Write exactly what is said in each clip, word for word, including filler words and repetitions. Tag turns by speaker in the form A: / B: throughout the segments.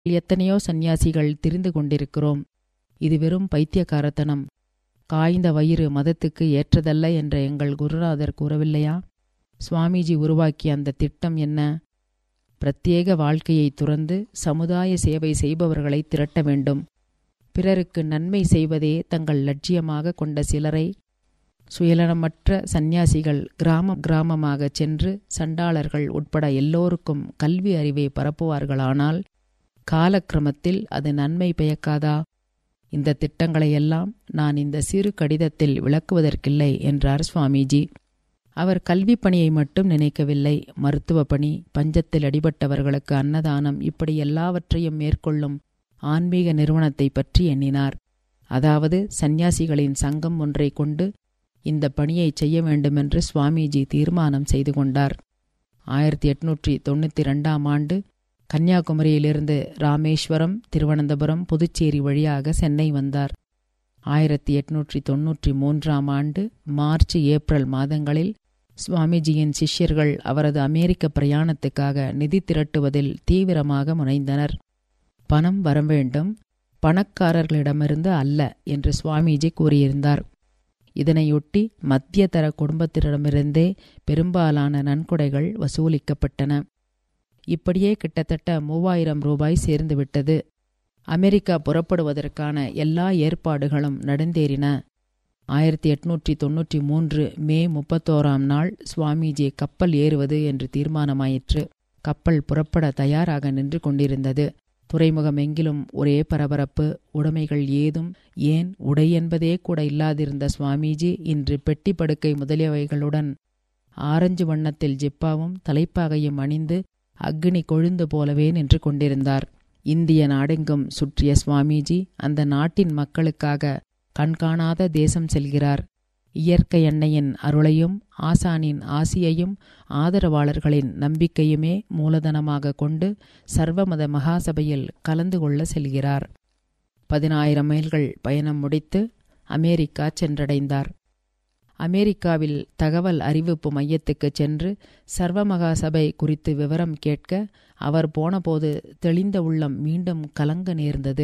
A: எத்தனையோ சந்நியாசிகள் திரிந்து கொண்டிருக்கிறோம். இது வெறும் பைத்தியக்காரத்தனம். காய்ந்த வயிறு மதத்துக்கு ஏற்றதல்ல என்ற எங்கள் குருநாதர் கூறவில்லையா? சுவாமிஜி உருவாக்கிய அந்த திட்டம் என்ன? பிரத்யேக வாழ்க்கையை துறந்து சமுதாய சேவை செய்பவர்களை திரட்ட வேண்டும். பிறருக்கு நன்மை செய்வதே தங்கள் லட்சியமாக கொண்ட சிலரை சுயநலமற்ற சந்நியாசிகள் கிராம கிராமமாக சென்று சண்டாளர்கள் உட்பட எல்லோருக்கும் கல்வி அறிவை பரப்புவார்களானால் காலக்கிரமத்தில் அது நன்மை பயக்காதா? இந்த திட்டங்களையெல்லாம் நான் இந்த சிறு கடிதத்தில் விளக்குவதற்கில்லை என்றார் சுவாமிஜி. அவர் கல்வி பணியை மட்டும் நினைக்கவில்லை. மருத்துவ பணி, பஞ்சத்தில் அடிபட்டவர்களுக்கு அன்னதானம், இப்படி எல்லாவற்றையும் மேற்கொள்ளும் ஆன்மீக நிறுவனத்தை பற்றி எண்ணினார். அதாவது சந்நியாசிகளின் சங்கம் ஒன்றை கொண்டு இந்த பணியை செய்ய வேண்டுமென்று சுவாமிஜி தீர்மானம் செய்து கொண்டார். ஆயிரத்தி எட்நூற்றி தொண்ணூற்றி ரெண்டாம் ஆண்டு கன்னியாகுமரியிலிருந்து ராமேஸ்வரம், திருவனந்தபுரம், புதுச்சேரி வழியாக சென்னை வந்தார். ஆயிரத்தி எட்நூற்றி தொன்னூற்றி மூன்றாம் ஆண்டு மார்ச் ஏப்ரல் மாதங்களில் சுவாமிஜியின் சிஷ்யர்கள் அவரது அமெரிக்க பிரயாணத்துக்காக நிதி திரட்டுவதில் தீவிரமாக முனைந்தனர். பணம் வர வேண்டும், பணக்காரர்களிடமிருந்து அல்ல என்று சுவாமிஜி கூறியிருந்தார். இதனையொட்டி மத்தியதர குடும்பத்தினரிடமிருந்தே பெரும்பாலான நன்கொடைகள் வசூலிக்கப்பட்டன. இப்படியே கிட்டத்தட்ட மூவாயிரம் ரூபாய் சேர்ந்துவிட்டது. அமெரிக்கா புறப்படுவதற்கான எல்லா ஏற்பாடுகளும் நடந்தேறின. ஆயிரத்தி எட்நூற்றி தொன்னூற்றி மூன்று மே முப்பத்தோராம் நாள் சுவாமிஜி கப்பல் ஏறுவது என்று தீர்மானமாயிற்று. கப்பல் புறப்பட தயாராக நின்று கொண்டிருந்தது. துறைமுகம் எங்கிலும் ஒரே பரபரப்பு. உடைமைகள் ஏதும், ஏன் உடை என்பதே கூட இல்லாதிருந்த சுவாமிஜி இன்று பெட்டி படுக்கை முதலியவைகளுடன் ஆரஞ்சு வண்ணத்தில் ஜிப்பாவும் தலைப்பாகையும் அணிந்து அக்னி கொழுந்து போலவே நின்று கொண்டிருந்தார். இந்திய நாடெங்கும் சுற்றிய சுவாமிஜி அந்த நாட்டின் மக்களுக்காக கண்காணாத தேசம் செல்கிறார். இயற்கை எண்ணெயின் அருளையும் ஆசானின் ஆசியையும் ஆதரவாளர்களின் நம்பிக்கையுமே மூலதனமாக கொண்டு சர்வமத மகாசபையில் கலந்து கொள்ள செல்கிறார். பதினாயிரம் மைல்கள் பயணம் முடித்து அமெரிக்கா சென்றடைந்தார். அமெரிக்காவில் தகவல் அறிவிப்பு மையத்துக்கு சென்று சர்வமகாசபை குறித்து விவரம் கேட்க அவர் போனபோது தெளிந்த உள்ளம் மீண்டும் கலங்க நேர்ந்தது.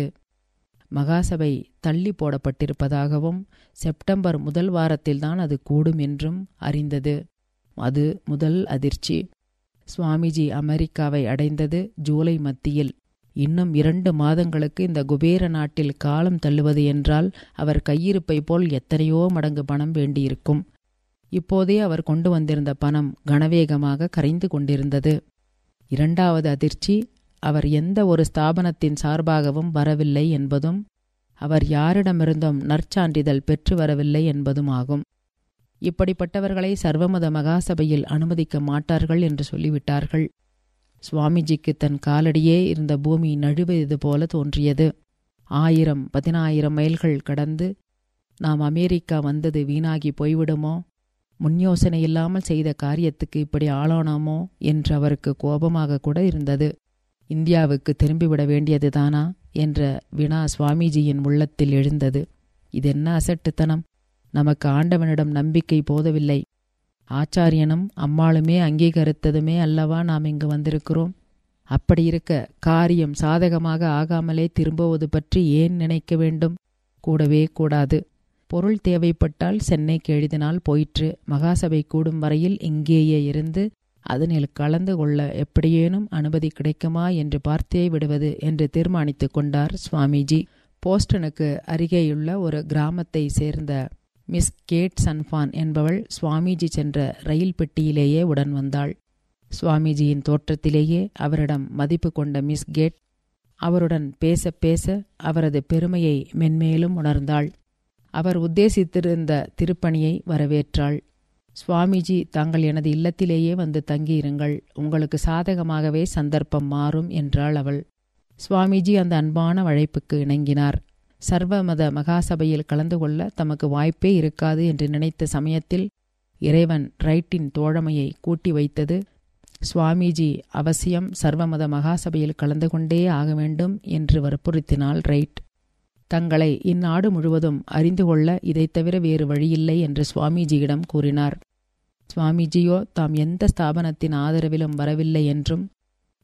A: மகாசபை தள்ளி போடப்பட்டிருப்பதாகவும் செப்டம்பர் முதல் வாரத்தில்தான் அது கூடும் என்றும் அறிந்தது. அது முதல் அதிர்ச்சி. சுவாமிஜி அமெரிக்காவை அடைந்தது ஜூலை மத்தியில். இன்னும் இரண்டு மாதங்களுக்கு இந்த குபேர நாட்டில் காலம் தள்ளுவது என்றால் அவர் கையிருப்பை போல் எத்தனையோ மடங்கு பணம் வேண்டியிருக்கும். இப்போதே அவர் கொண்டு வந்திருந்த பணம் கனவேகமாக கரைந்து கொண்டிருந்தது. இரண்டாவது அதிர்ச்சி, அவர் எந்த ஒரு ஸ்தாபனத்தின் சார்பாகவும் வரவில்லை என்பதும் அவர் யாரிடமிருந்தும் நற்சான்றிதழ் பெற்று வரவில்லை என்பதுமாகும். இப்படிப்பட்டவர்களை சர்வமத மகாசபையில் அனுமதிக்க மாட்டார்கள் என்று சொல்லிவிட்டார்கள். சுவாமிஜிக்கு தன் காலடியே இருந்த பூமி நழுவியது போல தோன்றியது. ஆயிரம் பதினாயிரம் மைல்கள் கடந்து நாம் அமெரிக்கா வந்தது வீணாகி போய்விடுமோ, முன்யோசனை இல்லாமல் செய்த காரியத்துக்கு இப்படி ஆளானோமோ என்று அவருக்கு கோபமாக கூட இருந்தது. இந்தியாவுக்கு திரும்பிவிட வேண்டியதுதானா என்ற வினா சுவாமிஜியின் உள்ளத்தில் எழுந்தது. இதென்ன அசட்டுத்தனம்! நமக்கு ஆண்டவனிடம் நம்பிக்கை போதவில்லை. ஆச்சாரியனும் அம்மாளுமே அங்கீகரித்ததுமே அல்லவா நாம் இங்கு வந்திருக்கிறோம். அப்படி இருக்க காரியம் சாதகமாக ஆகாமலே திரும்புவது பற்றி ஏன் நினைக்க வேண்டும்? கூடவே கூடாது. பொருள் தேவைப்பட்டால் சென்னைக்கு எழுதினால் போயிற்று. மகாசபை கூடும் வரையில் இங்கேயே இருந்து அதனில் கலந்து கொள்ள எப்படியேனும் அனுமதி கிடைக்குமா என்று பார்த்தே விடுவது என்று தீர்மானித்து கொண்டார் சுவாமிஜி. போஸ்டனுக்கு அருகேயுள்ள ஒரு கிராமத்தை சேர்ந்த மிஸ் கேட் சன்ஃபான் என்பவள் சுவாமிஜி சென்ற ரயில் பெட்டியிலேயே உடன் வந்தாள். சுவாமிஜியின் தோற்றத்திலேயே அவரிடம் மதிப்பு கொண்ட மிஸ் கேட் அவருடன் பேச பேச அவரது பெருமையை மென்மேலும் உணர்ந்தாள். அவர் உத்தேசித்திருந்த திருப்பணியை வரவேற்றாள். சுவாமிஜி, தாங்கள் எனது இல்லத்திலேயே வந்து தங்கியிருங்கள், உங்களுக்கு சாதகமாகவே சந்தர்ப்பம் மாறும் என்றாள் அவள். சுவாமிஜி அந்த அன்பான அழைப்புக்கு இணங்கினார். சர்வமத மகாசபையில் கலந்து கொள்ள தமக்கு வாய்ப்பே இருக்காது என்று நினைத்த சமயத்தில் இறைவன் ரைட்டின் தோழமையை கூட்டி வைத்தது. சுவாமிஜி அவசியம் சர்வமத மகாசபையில் கலந்து கொண்டே ஆக வேண்டும் என்று வற்புறுத்தினாள் ரைட். தங்களை இந்நாடு முழுவதும் அறிந்து கொள்ள இதைத் தவிர வேறு வழியில்லை என்று சுவாமிஜியிடம் கூறினார். சுவாமிஜியோ தாம் எந்த ஸ்தாபனத்தின் ஆதரவிலும் வரவில்லை என்றும்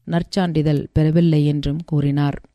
A: நற்சான்றிதழ் பெறவில்லை என்றும் கூறினார்.